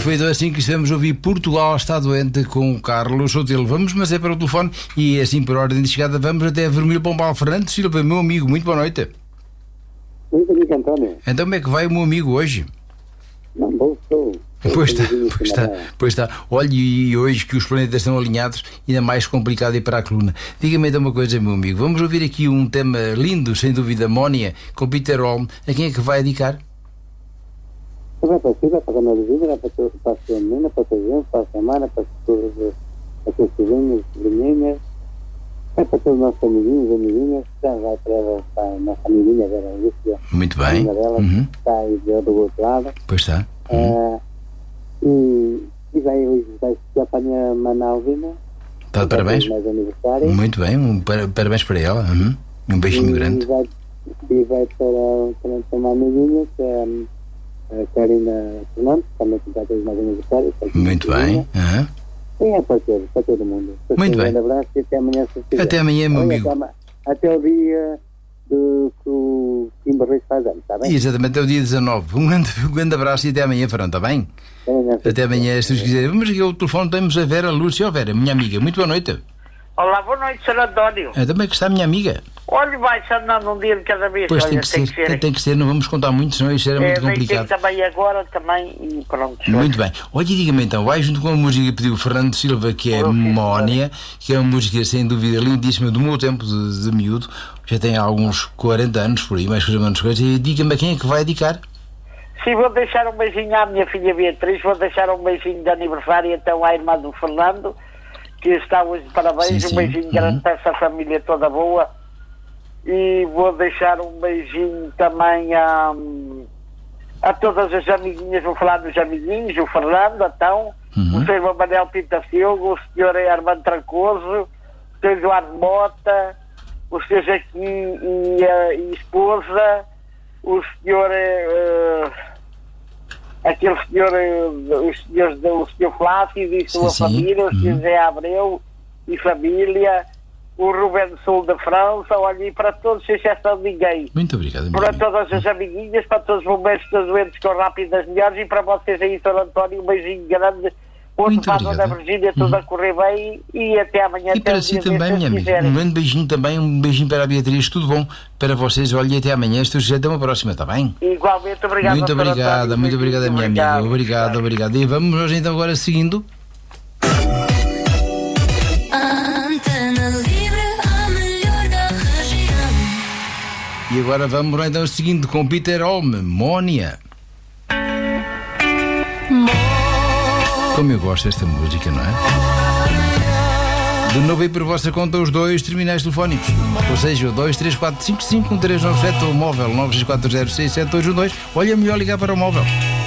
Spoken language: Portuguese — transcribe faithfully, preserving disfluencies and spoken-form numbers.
foi assim que estamos a ouvir Portugal está doente com o Carlos Sotelo. Vamos, mas é para o telefone e assim por ordem de chegada vamos até Vermelho Pombal. Fernando Silva, meu amigo, muito boa noite. Muito amigo António. Então como é que vai o meu amigo hoje? Não, bom, estou. Pois está, pois está, pois está. Olha, e hoje que os planetas estão alinhados, ainda mais complicado ir para a coluna. Diga-me então uma coisa, meu amigo. Vamos ouvir aqui um tema lindo, sem dúvida, Mónia, com Peter Olm. A quem é que vai dedicar? Vai para si, vai para a Câmara de Vida, vai para a sua menina, para a sua gente, para a semana, para as suas sobrinhas, sobrinhas, vai para todos os nossos amiguinhos, amiguinhas, já vai para, para a nossa amiguinha, a Lúcia. Muito bem. Dela, uhum. Está aí do outro lado. Pois está. Uhum. Uh, e, e vai hoje vai já para a minha mana Alvina. Está de parabéns. Mais aniversário. Muito bem, um par parabéns para ela. Uhum. Um beijinho e, grande. E vai, e vai para, para, para uma amiguinha que é a Karina Fernandes, também que já teve mais aniversário. Muito bem. Uhum. E é para todos, para todo mundo. Para Muito bem. Um grande abraço e até amanhã. Se até amanhã, meu Olha, amigo. Até, até o dia de, que o Kim Barreiro faz anos, está bem? Exatamente, até o dia dezanove. Um grande, um grande abraço e até amanhã, Fernando, está bem? Até amanhã, até amanhã, se vocês quiserem. Vamos aqui ao telefone, temos a Vera Lúcia. Ó Vera, minha amiga, muito boa noite. Olá, boa noite, senhor António. É, também que está a minha amiga. Olha, vai-se andando um dia de cada vez. Pois olha, tem que, tem ser, que ser. Tem, tem que ser, não vamos contar muito, senão isso era é, muito complicado. Tem também agora, também, e pronto. Muito bem. Olha, diga-me então, vai junto com a música que pediu o Fernando Silva, que é Mónia, que é uma música sem dúvida lindíssima do meu tempo de, de miúdo, já tem alguns quarenta anos por aí, mais coisa menos coisa, e diga-me a quem é que vai dedicar. Sim, vou deixar um beijinho à minha filha Beatriz, vou deixar um beijinho de aniversário então à irmã do Fernando, que está hoje de parabéns, sim, um sim. beijinho uhum. grande para essa família toda boa. E vou deixar um beijinho também a, a todas as amiguinhas, vou falar dos amiguinhos, o Fernando, então, uhum. o senhor Manel Pinta Silva, o senhor Armando Trancoso, o senhor Eduardo Mota, o senhor Jaquim e a e esposa, o senhor, uh, aquele senhor, uh, os senhores, o senhor Flávio e sua sim, família, sim. o senhor Zé Abreu e família, o Rubén Sul da França, olha, e para todos, sem exceção de ninguém. Muito obrigado. Para amigo. Todas as amiguinhas, para todos os bombeiros dos doentes com rápidas melhores e para vocês aí, senhor António, um beijinho grande. Outro para a Dona Virgínia, tudo uhum. a correr bem e até amanhã. E para si também, minha amiga. Um grande beijinho também, um beijinho para a Beatriz, tudo bom para vocês. Olha, e até amanhã. Estou já até uma próxima, está bem? Igualmente, obrigado. Muito obrigada, muito obrigada, minha obrigado. amiga. Obrigado, obrigado. E vamos hoje então agora seguindo. E agora vamos lá então seguindo com Peter Olm, Mónia. Como eu gosto desta música, não é? De novo aí por vossa conta os dois terminais telefónicos. Ou seja, o dois três quatro cinco cinco um três nove sete ou o móvel nove seis quatro zero seis sete dois um dois. Olha, é melhor ligar para o móvel.